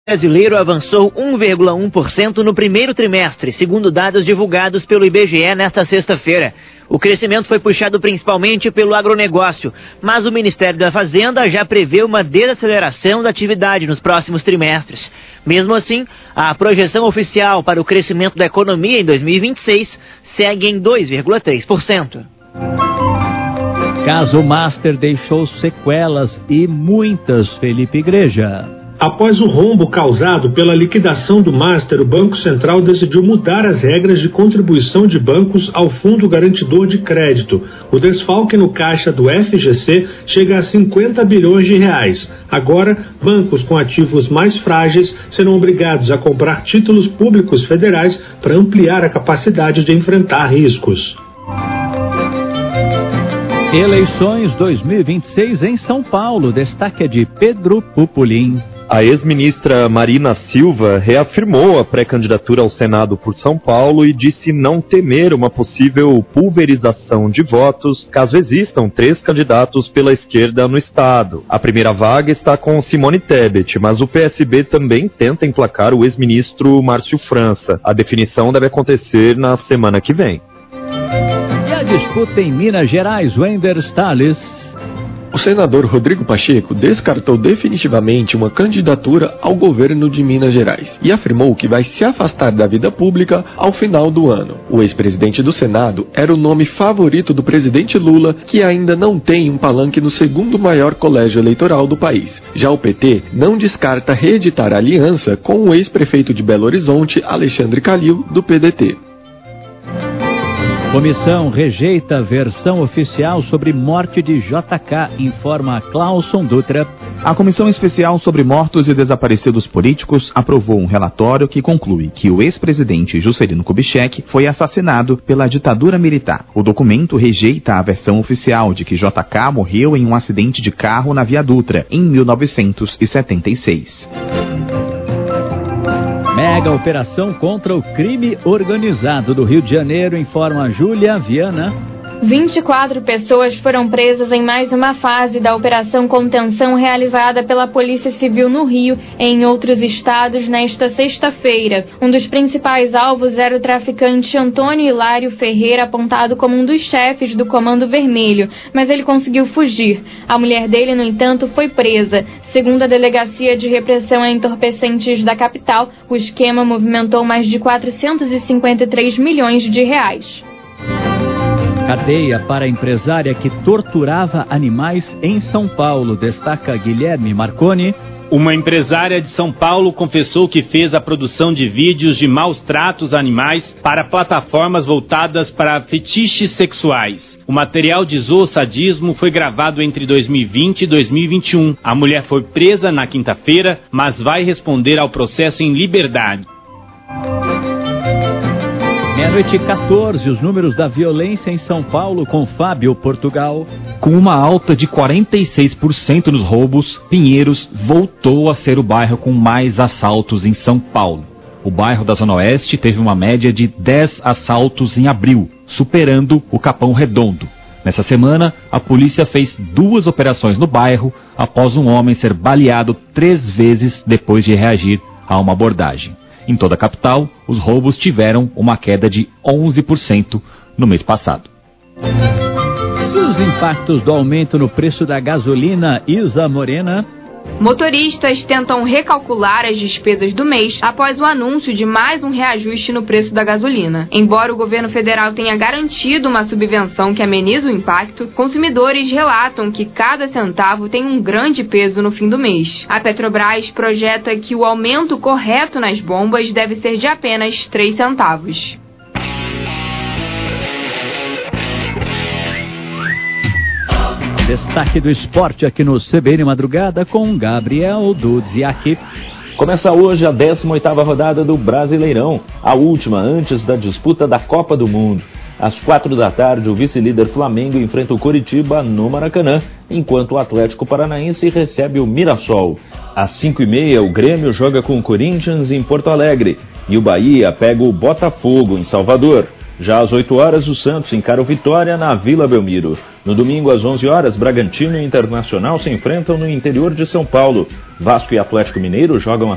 brasileiro avançou 1,1% no primeiro trimestre, segundo dados divulgados pelo IBGE nesta sexta-feira. O crescimento foi puxado principalmente pelo agronegócio, mas o Ministério da Fazenda já prevê uma desaceleração da atividade nos próximos trimestres. Mesmo assim, a projeção oficial para o crescimento da economia em 2026 segue em 2,3%. Caso Master deixou sequelas e muitas, Felipe Igreja. Após o rombo causado pela liquidação do Master, o Banco Central decidiu mudar as regras de contribuição de bancos ao Fundo Garantidor de Crédito. O desfalque no caixa do FGC chega a 50 bilhões de reais. Agora, bancos com ativos mais frágeis serão obrigados a comprar títulos públicos federais para ampliar a capacidade de enfrentar riscos. Eleições 2026 em São Paulo. Destaque é de Pedro Pupolin. A ex-ministra Marina Silva reafirmou a pré-candidatura ao Senado por São Paulo e disse não temer uma possível pulverização de votos caso existam 3 candidatos pela esquerda no estado. A primeira vaga está com Simone Tebet, mas o PSB também tenta emplacar o ex-ministro Márcio França. A definição deve acontecer na semana que vem. E a disputa em Minas Gerais, Wender Salles. O senador Rodrigo Pacheco descartou definitivamente uma candidatura ao governo de Minas Gerais e afirmou que vai se afastar da vida pública ao final do ano. O ex-presidente do Senado era o nome favorito do presidente Lula, que ainda não tem um palanque no segundo maior colégio eleitoral do país. Já o PT não descarta reeditar a aliança com o ex-prefeito de Belo Horizonte, Alexandre Calil, do PDT. Comissão rejeita a versão oficial sobre morte de JK, informa Clauson Dutra. A Comissão Especial sobre Mortos e Desaparecidos Políticos aprovou um relatório que conclui que o ex-presidente Juscelino Kubitschek foi assassinado pela ditadura militar. O documento rejeita a versão oficial de que JK morreu em um acidente de carro na Via Dutra, em 1976. Mega operação contra o crime organizado do Rio de Janeiro, informa Júlia Viana. 24 pessoas foram presas em mais uma fase da operação contenção realizada pela Polícia Civil no Rio e em outros estados nesta sexta-feira. Um dos principais alvos era o traficante Antônio Hilário Ferreira, apontado como um dos chefes do Comando Vermelho, mas ele conseguiu fugir. A mulher dele, no entanto, foi presa. Segundo a Delegacia de Repressão a Entorpecentes da capital, o esquema movimentou mais de 453 milhões de reais. Cadeia para a empresária que torturava animais em São Paulo, destaca Guilherme Marconi. Uma empresária de São Paulo confessou que fez a produção de vídeos de maus tratos a animais para plataformas voltadas para fetiches sexuais. O material de zoosadismo foi gravado entre 2020 e 2021. A mulher foi presa na quinta-feira, mas vai responder ao processo em liberdade. 12h14, os números da violência em São Paulo com Fábio Portugal. Com uma alta de 46% nos roubos, Pinheiros voltou a ser o bairro com mais assaltos em São Paulo. O bairro da Zona Oeste teve uma média de 10 assaltos em abril, superando o Capão Redondo. Nessa semana, a polícia fez 2 operações no bairro após um homem ser baleado 3 vezes depois de reagir a uma abordagem. Em toda a capital, os roubos tiveram uma queda de 11% no mês passado. E os impactos do aumento no preço da gasolina, Isa Morena? Motoristas tentam recalcular as despesas do mês após o anúncio de mais um reajuste no preço da gasolina. Embora o governo federal tenha garantido uma subvenção que ameniza o impacto, consumidores relatam que cada centavo tem um grande peso no fim do mês. A Petrobras projeta que o aumento correto nas bombas deve ser de apenas 3 centavos. Destaque do esporte aqui no CBN Madrugada com Gabriel Dudziak. Começa hoje a 18ª rodada do Brasileirão, a última antes da disputa da Copa do Mundo. Às 4 da tarde, o vice-líder Flamengo enfrenta o Coritiba no Maracanã, enquanto o Atlético Paranaense recebe o Mirassol. Às 5h30, o Grêmio joga com o Corinthians em Porto Alegre e o Bahia pega o Botafogo em Salvador. Já às 8 horas, o Santos encara o Vitória na Vila Belmiro. No domingo, às 11 horas, Bragantino e Internacional se enfrentam no interior de São Paulo. Vasco e Atlético Mineiro jogam às